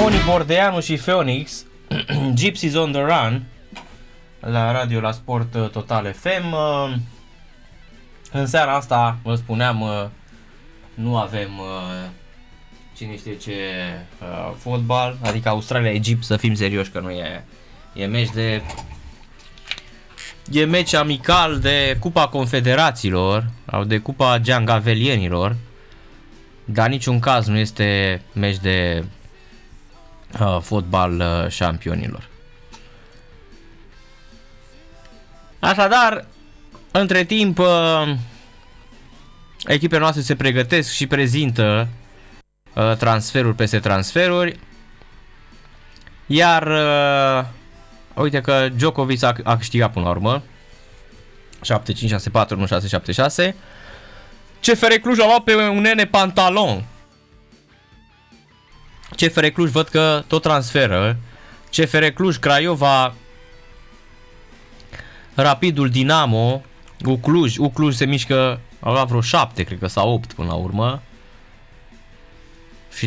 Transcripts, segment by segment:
Moni Bordeanu și Phoenix, Gypsies on the Run, la radio la Sport Total FM. În seara asta, vă spuneam, nu avem cine știe ce fotbal, adică Australia-Egipt, să fim serioși că nu e meci e meci amical de Cupa Confederațiilor sau de Cupa Giangavelienilor, dar niciun caz nu este meci de fotbal șampionilor. Așadar, între timp, echipele noastre se pregătesc și prezintă transferuri peste transferuri. Iar uite că Djokovic a câștigat până la urmă 7-5, 6-4, 1, 6, 7, 6. CFR Cluj a luat pe un nene Pantalon. CFR Cluj văd că tot transferă. CFR Cluj, Craiova, Rapidul, Dinamo, Ucluj se mișcă, avea vreo 7, cred că, sau 8 până la urmă. Și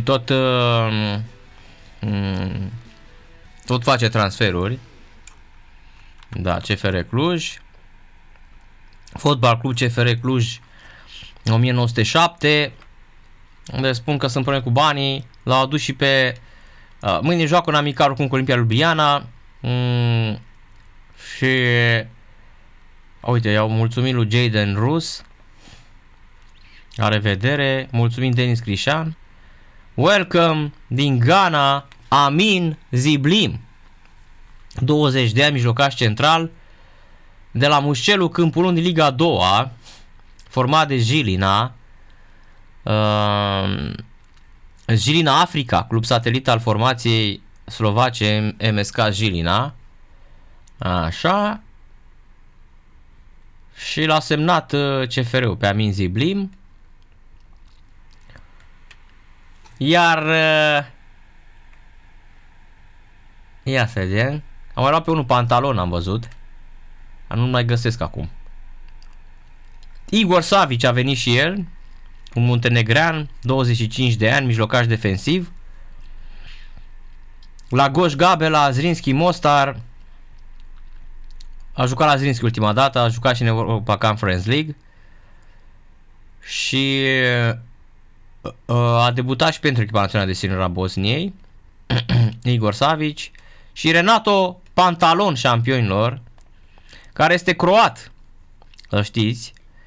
tot face transferuri. Da, CFR Cluj. Fotbal Club CFR Cluj 1907. Unde spun că sunt probleme cu banii. L-au adus și pe mâine joacă un amical oricum cu Olimpia Ljubljana. Și uite, i-au mulțumit lui Jaden Rus. La revedere. Mulțumim Denis Crișan. Welcome din Ghana, Amin Ziblim, 20 de ani, mijlocaș central, de la Mușcelu Câmpul din Liga 2, format de Žilina, Žilina Africa, club satelit al formației slovace MSK Žilina. Așa. Și l-a semnat CFR-ul pe Amin Ziblim. Iar ia să vedem. Am mai luat pe unul Pantalon, am văzut. Nu mai găsesc acum. Igor Savic a venit și el, un muntenegrean, 25 de ani, mijlocaș defensiv. La Goș Gabe, la Zrinski Mostar. A jucat la Zrinski ultima dată, a jucat și în Europa Conference League. Și a debutat și pentru echipa națională de senior a Bosniei. Igor Savic. Și Renato Pantalon, șampionilor, care este croat, să știți.